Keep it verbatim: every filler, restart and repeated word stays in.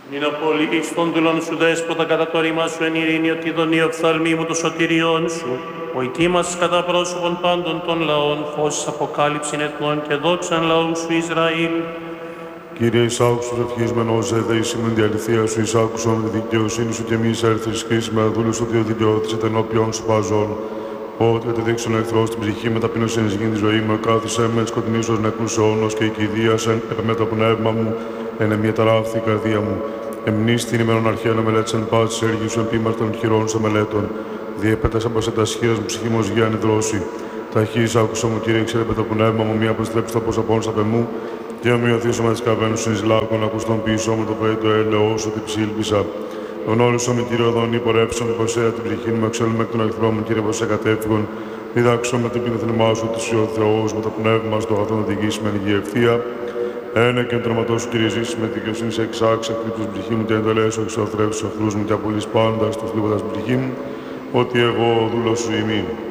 Μην απολύεις των δούλων σου δέσποτα κατά το ρήμα σου εν ειρήνη, ότι δονεί οφθαλμή μου το σωτηριόν σου. Βοητή μας κατά πρόσωπον πάντων των λαών, φως αποκάλυψην εθνών και δόξαν λαού σου Ισραήλ. Κύριε, εισάκουσος ευχισμένος ζέδε, ήσυμεν τη αληθεία σου, εισάκουσον τη δικαιοσύνη σου και μη εισέρθεις με δούλους ότι ο δικαιώθησε ενώπιον σου παζών. Ότι κατεδείξον ο εχθρός την ψυχή με ταπείνωση εν ζυγήν τη ζωή μου, κάθισε με σκοτεινής ως νεκρούς αιώνος και η κηδείας επεμέ το πνεύμα μου, εν εμία ταράφθη η καρδία μου. Εμνείς την ημέρον αρχαία να μελέτης εν πάσης έργη σου, επίμαρ των χειρών σε μελέτων. Διέπετας από σε τα σχήρας μου ψυχή μου ως γη ανεδρώσει. Ταχύς άκουσα μου, Κύριε, ξέρετε το πνεύμα μου, μία αποστρέψει το πώς απόν σαπε μου. Και ομοιωθήσω με τις καβαίνους συνεισλάκων, ακουστών πίσω με το παιδί το έλεος, ότι ψήλπισα. Γνώρισα με Κύριο Οδόνη, πορεύσον ποσέα την ψυχή μου, εξέλουμε εκ των εχθρών μου, Κύριε Ποσέ κατέφυγον. Διδάξω με την πίνη σου, του Υιό Θεός, με το πνεύμα στο αγαθόν οδηγήσει με ενηγή ευθεία. Ένα και εντρωματό σου, Κύριε, ζήσει με δικαιοσύνη σε εξάξε, εκρύπτω την ψυχή μου και εντολέ σου, εξωθρεύσει του εχθρού μου και απολύει πάντα, στο θλίβοντα την ψυχή μου, ότι εγώ δούλο σου ημί.